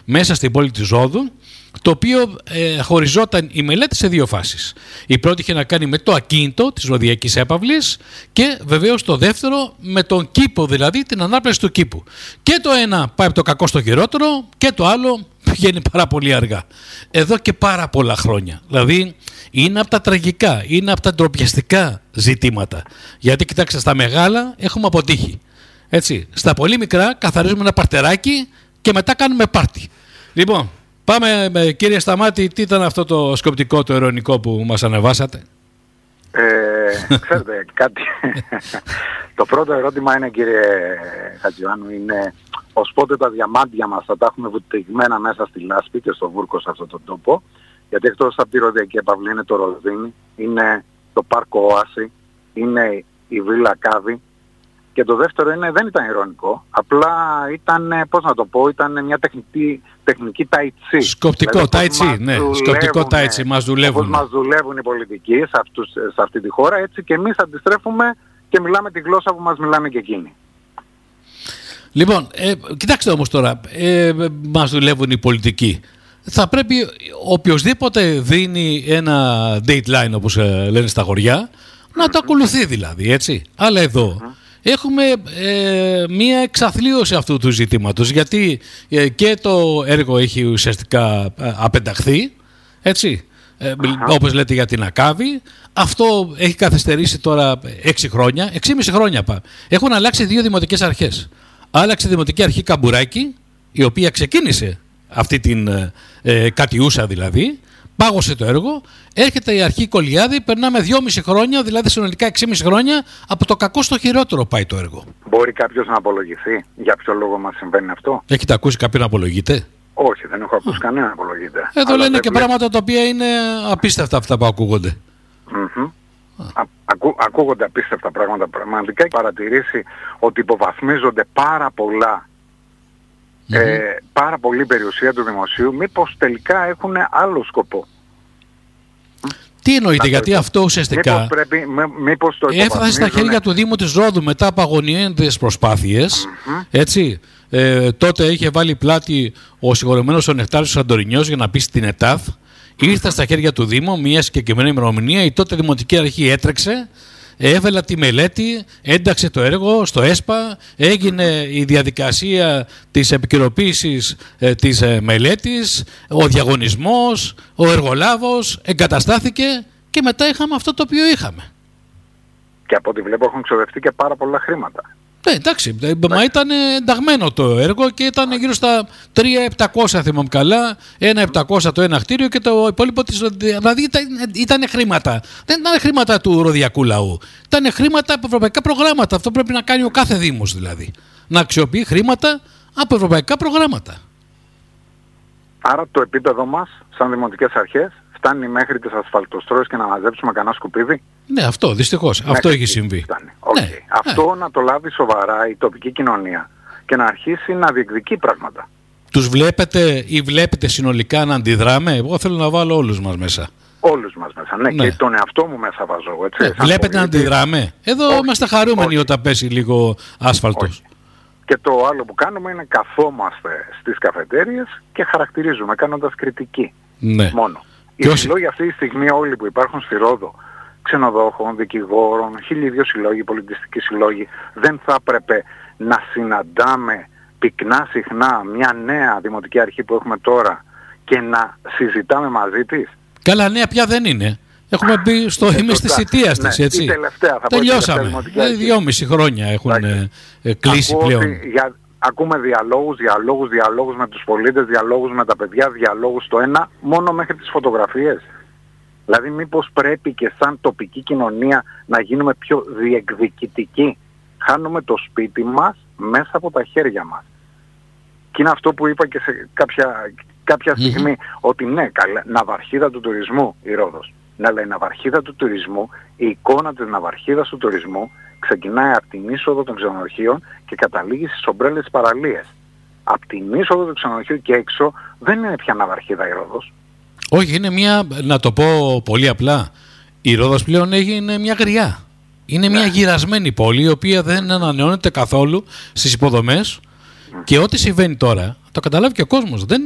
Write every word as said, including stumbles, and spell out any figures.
μέσα στην πόλη της Ρόδου, το οποίο ε, χωριζόταν η μελέτη σε δύο φάσεις. Η πρώτη είχε να κάνει με το ακίνητο της Ροδιακής Έπαυλης και βεβαίως το δεύτερο με τον κήπο, δηλαδή την ανάπλαση του κήπου. Και το ένα πάει από το κακό στο χειρότερο και το άλλο πηγαίνει πάρα πολύ αργά. Εδώ και πάρα πολλά χρόνια. Δηλαδή είναι από τα τραγικά, είναι από τα ντροπιαστικά ζητήματα. Γιατί κοιτάξτε, στα μεγάλα έχουμε αποτύχει. Έτσι, στα πολύ μικρά καθαρίζουμε ένα παρτεράκι και μετά κάνουμε πάρτι. Λοιπόν, πάμε, κύριε Σταμάτη, τι ήταν αυτό το σκοπτικό, το ειρωνικό που μας ανεβάσατε? Ε, ξέρετε, κάτι... το πρώτο ερώτημα είναι, κύριε Χατζιωάννου, είναι ως πότε τα διαμάντια μας θα τα έχουμε βουτυγμένα μέσα στη λάσπη και στο βούρκο σε αυτόν τον τόπο, γιατί εκτός από τη Ροδιακή Έπαυλη είναι το Ροδίνι, είναι το Πάρκο Όαση, είναι η Βίλα Κάβη. Και το δεύτερο είναι, δεν ήταν ειρωνικό, απλά ήταν, πώς να το πω, ήταν μια τεχνική, τεχνική ταϊτσί. Σκοπτικό δηλαδή, ταϊτσί, ναι, σκοπτικό ταϊτσί, μας δουλεύουν. Όπως μας δουλεύουν οι πολιτικοί σε, αυτούς, σε αυτή τη χώρα, έτσι και εμείς αντιστρέφουμε και μιλάμε τη γλώσσα που μας μιλάνε και εκείνοι. Λοιπόν, ε, κοιτάξτε όμως τώρα, ε, μας δουλεύουν οι πολιτικοί. Θα πρέπει οποιοσδήποτε δίνει ένα deadline, όπως ε, λένε στα χωριά, να mm-hmm. το ακολουθεί δηλαδή, έτσι. Αλλά εδώ... Mm-hmm. Έχουμε ε, μία εξαθλίωση αυτού του ζητήματος, γιατί ε, και το έργο έχει ουσιαστικά ε, απενταχθεί, έτσι, ε, uh-huh. όπως λέτε για την Ακάβη. Αυτό έχει καθυστερήσει τώρα έξι χρόνια, έξι και μισό χρόνια πά. Έχουν αλλάξει δύο δημοτικές αρχές. Άλλαξε η Δημοτική Αρχή Καμπουράκη, η οποία ξεκίνησε αυτή την ε, κατιούσα δηλαδή, πάγωσε το έργο, έρχεται η αρχή Κολιάδη, περνάμε δυόμιση χρόνια, δηλαδή συνολικά έξι και μισό χρόνια, από το κακό στο χειρότερο πάει το έργο. Μπορεί κάποιος να απολογηθεί για ποιο λόγο μας συμβαίνει αυτό? Έχετε ακούσει κάποιον να απολογείται? Όχι, δεν έχω ακούσει κανένα να απολογείται. Εδώ αλλά λένε και βλέ... πράγματα τα οποία είναι απίστευτα αυτά που ακούγονται. Mm-hmm. Α, ακού, ακούγονται απίστευτα πράγματα πραγματικά. Έχει παρατηρήσει ότι υποβαθμίζονται πάρα πολλά. Mm-hmm. Ε, πάρα πολύ περιουσία του δημοσίου, μήπως τελικά έχουν άλλο σκοπό? Τι εννοείται, γιατί το... αυτό ουσιαστικά μήπως πρέπει, μήπως το έφτασε στα χέρια του Δήμου της Ρόδου μετά από αγωνιέντες προσπάθειες, mm-hmm. έτσι, ε, τότε είχε βάλει πλάτη ο συγχωρεμένος ο Νεκτάριος Σαντορινιός για να πει στην ΕΤΑΔ, ήρθε στα χέρια του Δήμου μια συγκεκριμένη ημερομηνία, η τότε Δημοτική Αρχή έτρεξε, έβαλε τη μελέτη, ένταξε το έργο στο ΕΣΠΑ, έγινε η διαδικασία της επικαιροποίησης ε, της ε, μελέτης, ο διαγωνισμός, ο εργολάβος, εγκαταστάθηκε και μετά είχαμε αυτό το οποίο είχαμε. Και από ό,τι βλέπω έχουν ξοδευτεί και πάρα πολλά χρήματα. Ναι, εντάξει, μα ήταν ενταγμένο το έργο και ήταν γύρω στα τρεις χιλιάδες επτακόσια, θυμάμαι καλά, ένα επτακόσια το ένα κτίριο και το υπόλοιπο της, δηλαδή ήταν, ήταν χρήματα. Δεν ήταν χρήματα του ροδιακού λαού, ήταν χρήματα από ευρωπαϊκά προγράμματα. Αυτό πρέπει να κάνει ο κάθε Δήμος δηλαδή, να αξιοποιεί χρήματα από ευρωπαϊκά προγράμματα. Άρα το επίπεδο μας, σαν δημοτικές αρχές, φτάνει μέχρι τις ασφαλτοστρώσεις και να μαζέψουμε κανένα σκουπίδι? Ναι, αυτό δυστυχώς. Μέχρι αυτό έχει συμβεί. Okay. Ναι, αυτό ναι. Να το λάβει σοβαρά η τοπική κοινωνία και να αρχίσει να διεκδικεί πράγματα. Τους βλέπετε ή βλέπετε συνολικά να αντιδράμε? Εγώ θέλω να βάλω όλους μας μέσα. Όλους μας μέσα, ναι, ναι. Και τον εαυτό μου μέσα βάζω. Έτσι, ναι. Βλέπετε πολύ... να αντιδράμε? Εδώ όχι, είμαστε χαρούμενοι όχι. Όταν πέσει λίγο άσφαλτος. Όχι. Και το άλλο που κάνουμε είναι καθόμαστε στις καφετέριες και χαρακτηρίζουμε κάνοντας κριτική. Ναι. Μόνο. Οι όσοι... συλλόγοι αυτή τη στιγμή όλοι που υπάρχουν στη Ρόδο, ξενοδόχων, δικηγόρων, χίλιοι δύο συλλόγοι, πολιτιστικοί συλλόγοι, δεν θα έπρεπε να συναντάμε πυκνά συχνά μια νέα δημοτική αρχή που έχουμε τώρα και να συζητάμε μαζί της? Καλά, νέα πια δεν είναι. Έχουμε μπει στο ίμιση της θητείας της, έτσι. Η τελευταία, θα τελειώσαμε. Δυόμιση χρόνια έχουν ε, κλείσει ακούω πλέον. Για, ακούμε διαλόγους, διαλόγους, διαλόγους με τους πολίτες, διαλόγους με τα παιδιά, διαλόγους το ένα, μόνο μέχρι τις φωτογραφίες. Δηλαδή μήπως πρέπει και σαν τοπική κοινωνία να γίνουμε πιο διεκδικητικοί? Χάνουμε το σπίτι μας μέσα από τα χέρια μας. Και είναι αυτό που είπα και σε κάποια, κάποια mm-hmm. στιγμή, ότι ναι, καλά, ναυαρχίδα του τουρισμού η Ρόδος. Ναι, αλλά η ναυαρχίδα του τουρισμού, η εικόνα της ναυαρχίδας του τουρισμού ξεκινάει από την είσοδο των ξενοδοχείων και καταλήγει στις ομπρέλες της παραλίας. Από την είσοδο του ξενοδοχείου και έξω δεν είναι πια ναυαρχίδα η Ρόδος. Όχι, είναι μια, να το πω πολύ απλά, η Ρόδος πλέον είναι μια γριά. Είναι ναι. μια γυρασμένη πόλη, η οποία δεν ανανεώνεται καθόλου στις υποδομές mm. και ό,τι συμβαίνει τώρα, το καταλάβει και ο κόσμος. Δεν